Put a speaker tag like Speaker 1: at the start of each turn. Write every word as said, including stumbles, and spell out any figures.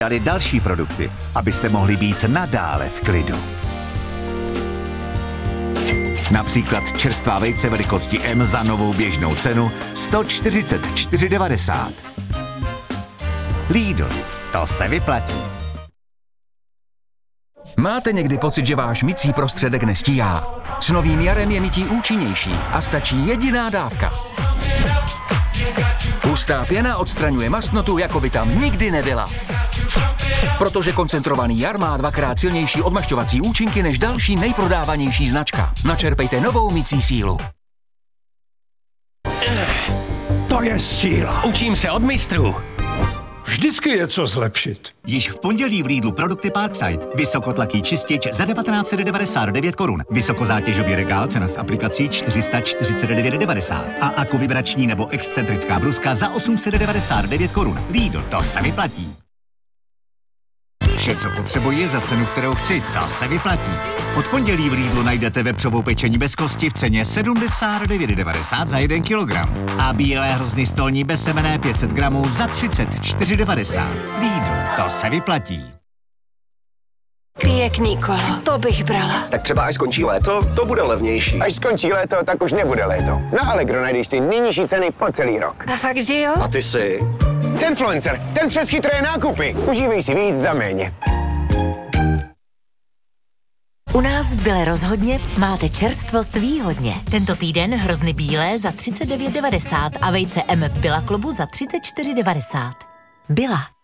Speaker 1: dali další produkty, abyste mohli být nadále v klidu. Například čerstvá vejce velikosti M za novou běžnou cenu sto čtyřicet čtyři devadesát. Lidl, to se vyplatí.
Speaker 2: Máte někdy pocit, že váš mycí prostředek nestíhá? S novým jarem je mytí účinnější a stačí jediná dávka. Hustá pěna odstraňuje mastnotu, jako by tam nikdy nebyla. Protože koncentrovaný jar má dvakrát silnější odmašťovací účinky než další nejprodávanější značka. Načerpejte novou mycí sílu.
Speaker 3: To je síla.
Speaker 4: Učím se od mistrů.
Speaker 3: Vždycky je co zlepšit.
Speaker 1: Již v pondělí v Lidlu produkty Parkside. Vysokotlaký čistič za devatenáct set devadesát devět korun. Vysokozátěžový regál cena s aplikací čtyři sta čtyřicet devět devadesát. A aku vibrační nebo excentrická bruska za osm set devadesát devět korun. Lidl, to se vyplatí. Vše, co potřebuji za cenu, kterou chci, to se vyplatí. Od pondělí v Lidlu najdete vepřovou pečení bez kosti v ceně sedmdesát devět devadesát za jeden kilogram. A bílé hrozny stolní bezsemenné pět set gramů za třicet čtyři devadesát. Lidl, to se vyplatí.
Speaker 5: Krijek Nikolo, to bych brala.
Speaker 6: Tak třeba až skončí léto, to bude levnější.
Speaker 7: Až skončí léto, tak už nebude léto. Na Allegro najdeš ty nejnižší ceny po celý rok.
Speaker 5: A fakt, že jo?
Speaker 6: A ty si...
Speaker 7: Zenfluencer, ten přes chytré nákupy. Užívej si víc za méně.
Speaker 8: U nás v Bile rozhodně máte čerstvost výhodně. Tento týden hrozny bílé za třicet devět devadesát a vejce M v Billa klubu za třicet čtyři devadesát. Billa.